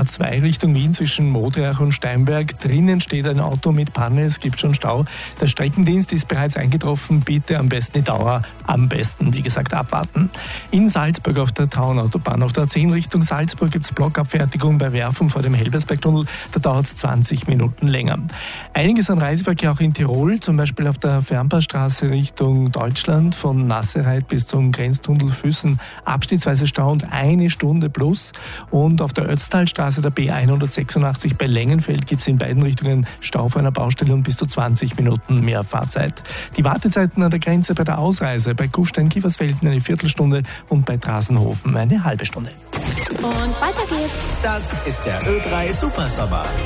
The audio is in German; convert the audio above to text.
A2 Richtung Wien zwischen Modriach und Steinberg. Drinnen steht ein Auto mit Panne, es gibt schon Stau. Der Streckendienst ist bereits eingetroffen. Bitte am besten die Dauer, am besten, wie gesagt, abwarten. In Salzburg auf der Traunautobahn, auf der A10 Richtung Salzburg gibt es Blockabfertigung bei Werfen vor dem Helbersbergtunnel. Da dauert es 20 Minuten länger. Einiges an Reiseverkehr auch in Tirol, zum Beispiel auf der Fernpassstraße Richtung Deutschland von Nassereit bis zum Grenztunnel Füssen. Abschnittsweise Stau und 1 Stunde plus. Und auf der Ötztalstraße der B186 bei Längenfeld gibt es in beiden Richtungen Stau vor einer Baustelle und bis zu 20 Minuten mehr Fahrzeit. Die Wartezeiten an der Grenze bei der Ausreise bei Kufstein-Kiefersfelden eine Viertelstunde und bei Drasenhofen eine halbe Stunde. Und weiter geht's. Das ist der Ö3 Supersommer.